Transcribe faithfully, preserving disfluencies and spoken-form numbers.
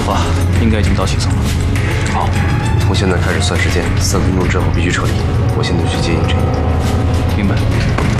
发应该已经到行层了。 好，从现在开始算时间，三分钟之后必须撤离。我现在去接应陈毅。 明白。